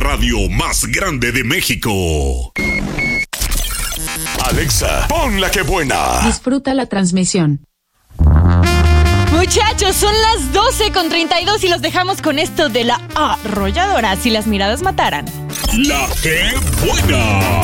radio más grande de México. Alexa, pon la que buena. Disfruta la transmisión. Muchachos, son las 12:32 y los dejamos con esto de la arrolladora. Si las miradas mataran. La que buena.